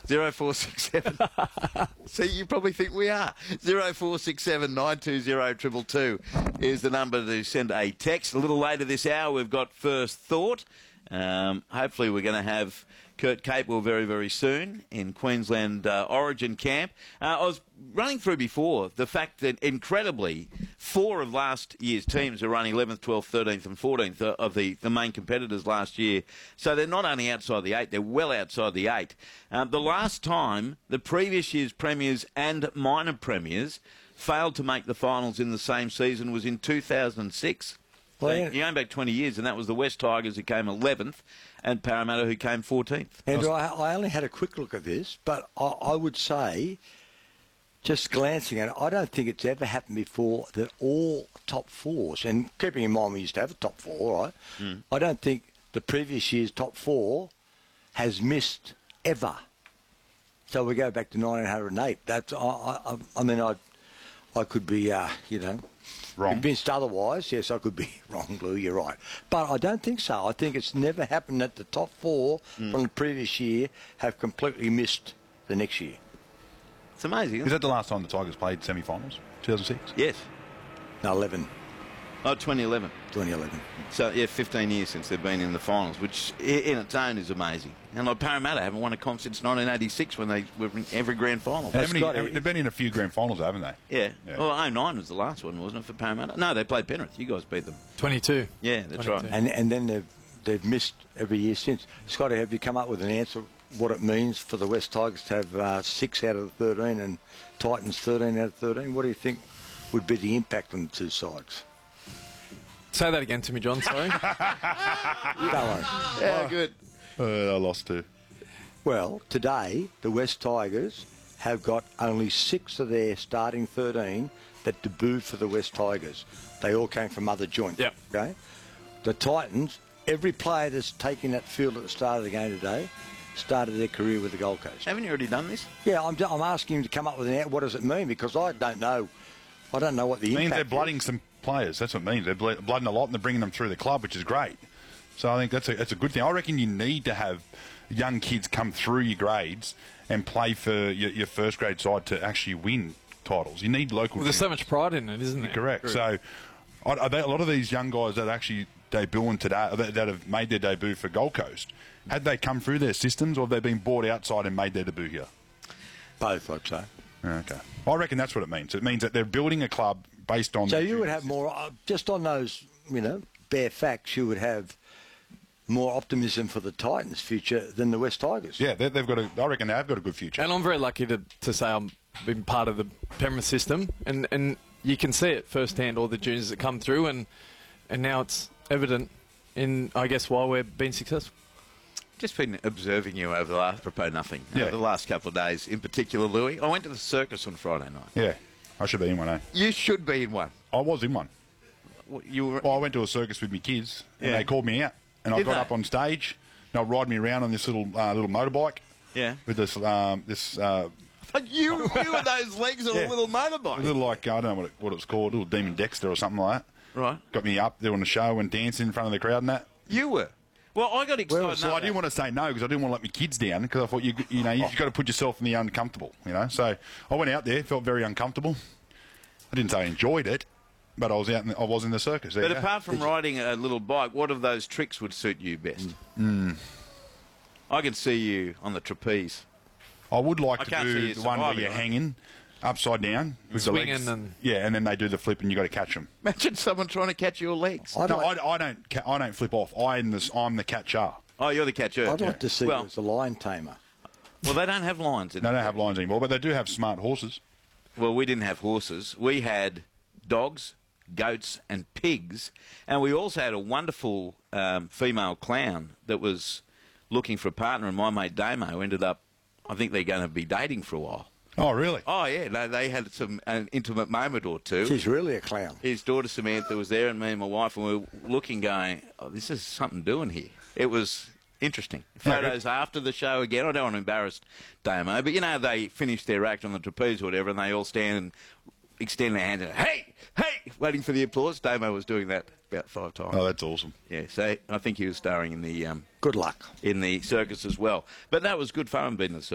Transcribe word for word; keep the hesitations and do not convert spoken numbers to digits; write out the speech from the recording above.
zero four six seven. See, you probably think we are. zero four six seven nine two zero two two two is the number to send a text. A little later this hour, we've got First Thought. Um, hopefully we're going to have Kurt Capewell very, very soon in Queensland uh, Origin camp. Uh, I was running through before the fact that, incredibly, four of last year's teams are running eleventh, twelfth, thirteenth and fourteenth of the, the main competitors last year. So they're not only outside the eight, they're well outside the eight. Um, the last time the previous year's premiers and minor premiers failed to make the finals in the same season was in two thousand six. So Well, you're going back twenty years, and that was the West Tigers who came eleventh and Parramatta who came fourteenth. Andrew, I, I only had a quick look at this, but I, I would say, just glancing at it, I don't think it's ever happened before that all top fours, and keeping in mind we used to have a top four, right? Mm. I don't think the previous year's top four has missed ever. So we go back to nineteen oh eight. That's I, I, I mean, I, I could be, uh, you know. Wrong. Convinced otherwise, yes, I could be wrong, Lou, you're right. But I don't think so. I think it's never happened that the top four mm. from the previous year have completely missed the next year. It's amazing, isn't Is it? that the last time the Tigers played semi-finals? two thousand six? Yes. No, eleven. Oh, twenty eleven. twenty eleven. So, yeah, fifteen years since they've been in the finals, which in its own is amazing. And like Parramatta haven't won a comp since nineteen eighty-six when they were in every grand final. How many, how, they've been in a few grand finals, haven't they? Yeah. yeah. Well, oh nine was the last one, wasn't it, for Parramatta? No, they played Penrith. You guys beat them. twenty-two. Yeah, that's twenty-two. right. And and then they've, they've missed every year since. Scotty, have you come up with an answer what it means for the West Tigers to have uh, six out of the thirteen and Titans thirteen out of thirteen? What do you think would be the impact on the two sides? Say that again to me, John, sorry. Go on. Yeah, good. Uh, I lost two. Well, today, the West Tigers have got only six of their starting thirteen that debuted for the West Tigers. They all came from other joints. Yep. Okay? The Titans, every player that's taking that field at the start of the game today started their career with the Gold Coast. Haven't you already done this? Yeah, I'm, I'm asking him to come up with an answer. What does it mean? Because I don't know. I don't know what the It means impact they're blooding is. some players. That's what it means. They're ble- blooding a lot and they're bringing them through the club, which is great. So I think that's a, that's a good thing. I reckon you need to have young kids come through your grades and play for your, your first grade side to actually win titles. You need local Well, there's teams. so much pride in it, isn't there? Correct. So are, are they, a lot of these young guys that actually debuting today, that, that have made their debut for Gold Coast, had they come through their systems or have they been bought outside and made their debut here? Both, I'd say. Okay. I reckon that's what it means. It means that they're building a club based on... So their you would junior have more, uh, just on those, you know, bare facts, you would have more optimism for the Titans' future than the West Tigers. Yeah, they, they've got a. I reckon they've got a good future. And I'm very lucky to, to say I'm been part of the Penrith system, and, and you can see it firsthand, all the juniors that come through, and and now it's evident in, I guess, why we're being successful. Just been observing you over the last, apropos nothing, Yeah. over the last couple of days, in particular, Louis. I went to the circus on Friday night. Yeah, I should be in one. Eh? You should be in one. I was in one. You were. Well, I went to a circus with my kids, and Yeah. they called me out, and I Did got they? up on stage. And they were riding me around on this little uh, little motorbike Yeah. with this um, this uh, You, you and those legs on Yeah. a little motorbike. a little like I don't know what it, what it was called, little Demon Dexter or something like that. Right. Got me up doing a show and dancing in front of the crowd and that. You were. Well, I got excited. Well, so I didn't want to say no because I didn't want to let my kids down because I thought you you know you've got to put yourself in the uncomfortable, you know. So I went out there, felt very uncomfortable. I didn't say I enjoyed it, but I was out. In the, I was in the circus. There But you go. apart from riding a little bike, what of those tricks would suit you best? Mm. I could see you on the trapeze. I would like I to can't see do you the one where surviving, you're right? hanging upside down with Swinging the legs. and- Yeah, and then they do the flip and you got to catch them. Imagine someone trying to catch your legs. I'd No, like, I, I don't. ca- I don't flip off. I'm the I'm the catcher. Oh, you're the catcher. I'd like to see well, you as a lion tamer. well, they don't have lions. In They don't have lions anymore, but they do have smart horses. Well, we didn't have horses. We had dogs, goats, and pigs, and we also had a wonderful um, female clown that was looking for a partner. And my mate Damo ended up. I think they're going to be dating for a while. Oh, really? Oh yeah, no, they had some an intimate moment or two. She's really a clown. His daughter Samantha was there, and me and my wife, and we were looking, going, "Oh, this is something doing here." It was interesting. Photos after the show again. I don't want to embarrass Damo, but you know they finished their act on the trapeze or whatever, and they all stand and extend their hands and hey, hey, waiting for the applause. Damo was doing that about five times. Oh, that's awesome. Yeah, so I think he was starring in the um, Good luck. in the circus as well. But that was good fun being in the circus.